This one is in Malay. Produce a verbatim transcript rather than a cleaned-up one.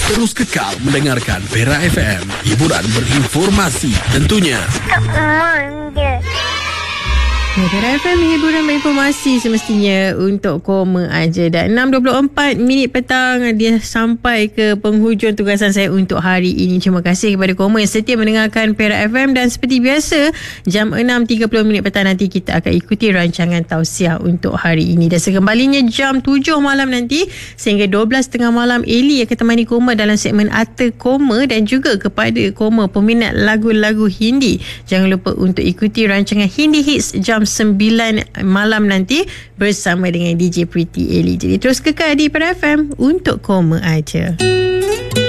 Terus kekal mendengarkan Perak F M. Hiburan berinformasi tentunya. Ya, Perak F M, hiburan berinformasi semestinya untuk koma aja. Dan enam dua puluh empat minit petang dia sampai ke penghujung tugasan saya untuk hari ini. Terima kasih kepada koma yang setia mendengarkan Perak F M. Dan seperti biasa, jam enam tiga puluh minit petang nanti kita akan ikuti rancangan tausiah untuk hari ini. Dan sekembalinya jam tujuh malam nanti sehingga dua belas tiga puluh malam, Eli akan temani koma dalam segmen Arta Koma. Dan juga kepada koma peminat lagu-lagu Hindi, jangan lupa untuk ikuti rancangan Hindi Hits jam sembilan malam nanti bersama dengan D J Pretty Eli. Jadi terus kekal di Perak F M untuk koma aja.